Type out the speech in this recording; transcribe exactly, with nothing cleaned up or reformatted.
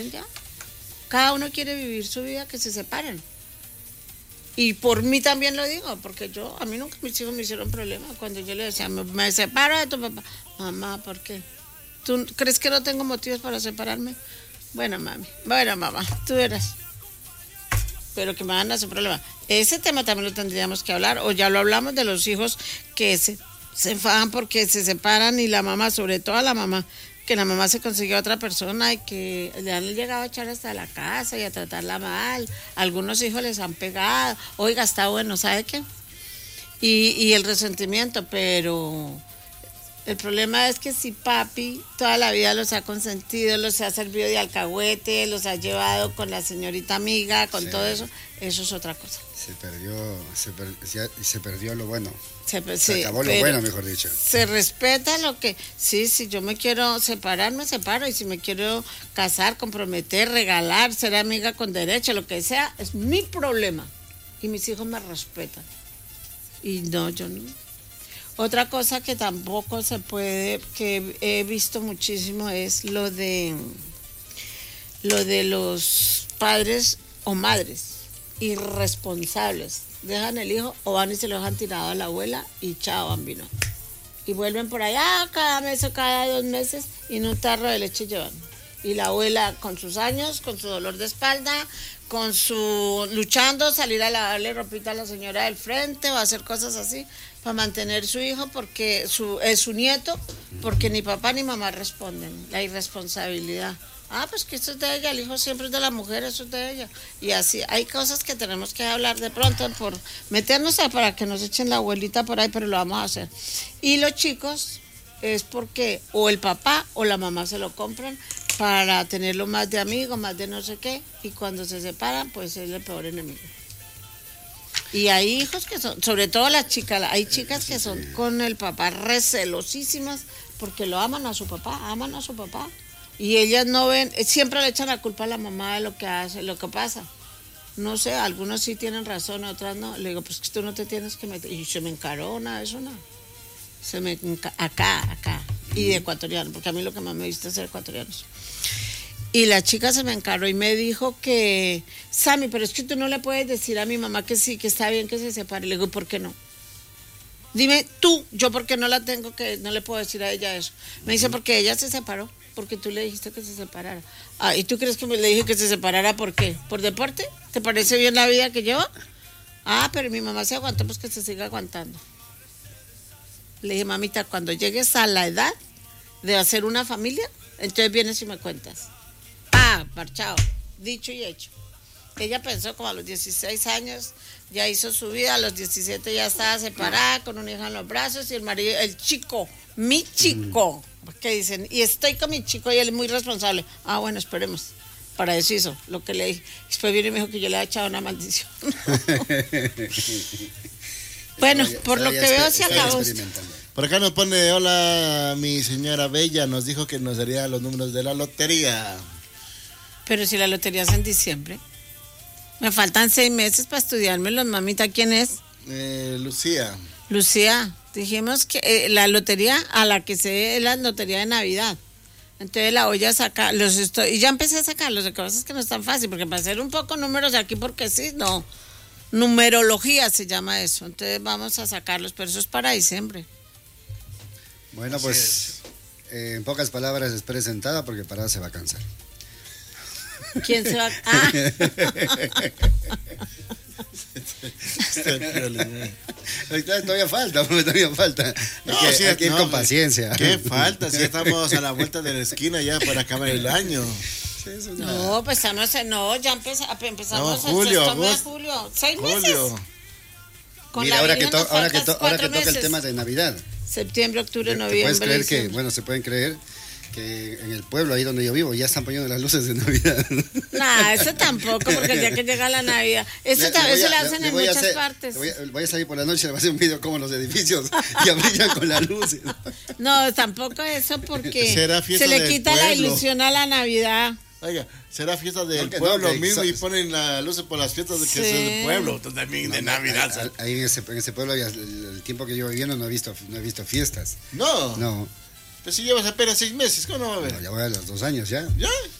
ya. Cada uno quiere vivir su vida, que se separen. Y por mí también lo digo, porque yo, a mí nunca mis hijos me hicieron problema. Cuando yo le decía, me, me separo de tu papá. Mamá, ¿por qué? ¿Tú crees que no tengo motivos para separarme? Bueno, mami, bueno, mamá, tú verás. Pero que me van a hacer problema. Ese tema también lo tendríamos que hablar, o ya lo hablamos de los hijos que se, se enfadan porque se separan y la mamá, sobre todo a la mamá, que la mamá se consiguió a otra persona y que le han llegado a echar hasta la casa y a tratarla mal. Algunos hijos les han pegado. Oiga, está bueno, ¿sabe qué? Y, y el resentimiento, pero el problema es que si papi toda la vida los ha consentido, los ha servido de alcahuete, los ha llevado con la señorita amiga, con sí. todo eso, eso es otra cosa. Se perdió, se, per, se, se perdió lo bueno. Se, se, se acabó lo bueno, mejor dicho. Se respeta lo que, sí, si yo me quiero separar, me separo, y si me quiero casar, comprometer, regalar, ser amiga con derecho, lo que sea, es mi problema. Y mis hijos me respetan. Y no, yo no. Otra cosa que tampoco se puede, que he visto muchísimo, es lo de lo de los padres o madres irresponsables. Dejan el hijo o van y se lo dejan tirado a la abuela y chao, bambino. Y vuelven por allá cada mes o cada dos meses y en un tarro de leche llevan. Y la abuela con sus años, con su dolor de espalda, con su luchando, salir a lavarle ropita a la señora del frente o hacer cosas así para mantener su hijo, porque su, es su nieto, porque ni papá ni mamá responden. La irresponsabilidad. Ah, pues que esto es de ella, el hijo siempre es de la mujer, eso es de ella. Y así, hay cosas que tenemos que hablar de pronto por meternos a, para que nos echen la abuelita por ahí, pero lo vamos a hacer. Y los chicos es porque o el papá o la mamá se lo compran para tenerlo más de amigo, más de no sé qué, y cuando se separan, pues es el peor enemigo. Y hay hijos que son, sobre todo las chicas, hay chicas que son con el papá recelosísimas porque lo aman a su papá, aman a su papá. Y ellas no ven, siempre le echan la culpa a la mamá de lo que hace, lo que pasa. No sé, algunos sí tienen razón, otras no. Le digo, pues que tú no te tienes que meter. Y se me encarona, eso no. Se me enca... acá, acá. Y de ecuatoriano, porque a mí lo que más me gusta es ser ecuatorianos. Y la chica se me encaró y me dijo que, Sammy, pero es que tú no le puedes decir a mi mamá que sí, que está bien que se separe. Le digo, ¿por qué no? Dime tú, yo por qué no la tengo que, no le puedo decir a ella eso. Me dice, porque ella se separó. Porque tú le dijiste que se separara. Ah, ¿y tú crees que me le dije que se separara por qué? ¿Por deporte? ¿Te parece bien la vida que lleva? Ah, pero mi mamá se aguantó, pues que se siga aguantando. Le dije, mamita, cuando llegues a la edad de hacer una familia, entonces vienes y me cuentas. Ah, marchado, dicho y hecho. Ella pensó como a los dieciséis años, ya hizo su vida, a los diecisiete ya estaba separada, con un hijo en los brazos, y el marido, el chico, mi chico, ¿qué dicen? Y estoy con mi chico y él es muy responsable. Ah, bueno, esperemos. Para eso hizo lo que le dije. Después viene y me dijo que yo le había echado una maldición. Bueno, por lo que veo se acabó. Por acá nos pone, hola, mi señora Bella, nos dijo que nos daría los números de la lotería. Pero si la lotería es en diciembre. Me faltan seis meses para estudiármelos, mamita. ¿Quién es? Eh, Lucía. Lucía, dijimos que eh, la lotería a la que se dé es la lotería de Navidad. Entonces la voy a sacar, los estoy, y ya empecé a sacarlos. Lo que pasa es que no es tan fácil, porque para hacer un poco números de aquí, porque sí, no. Numerología se llama eso. Entonces vamos a sacarlos, pero eso es para diciembre. Bueno, pues eh, en pocas palabras es presentada, porque Parada se va a cansar. ¿Quién se va a...? Ah. Todavía falta, todavía falta. No, hay que, sí, hay que ir no, con paciencia. ¿Qué falta? Si estamos a la vuelta de la esquina ya para acabar el año. Sí, es una... No, pues estamos en, no, ya empeza, empezamos no, julio, el agosto, mes de julio. ¿Seis julio. meses? Con Mira, la ahora que, Virgen to, nos ahora que, to, ahora que toca meses. el tema de Navidad. Septiembre, octubre, ¿Te, noviembre. ¿Te puedes creer diciembre. que, bueno, se pueden creer que en el pueblo, ahí donde yo vivo, ya están poniendo las luces de Navidad? Nah, eso tampoco, porque el día que llega la Navidad, eso Le- también le se voy a- lo hacen le en voy a muchas hacer- partes. le Voy a, voy a salir por la noche, le voy a hacer un video como los edificios ya brillan con las luces. No, tampoco eso, porque Será fiesta se le del quita la pueblo. ilusión a la Navidad. Oiga, será fiesta del Porque pueblo no, que mismo so- y ponen las luces por las fiestas de que Sí. es el pueblo, también de No, Navidad. Ahí en ese, en ese pueblo, ya, el, el tiempo que llevo viviendo, no he visto, no he visto fiestas. No, No, pues si llevas apenas seis meses, ¿cómo no va a no, ver? ya voy a los dos años ya. ¿Ya?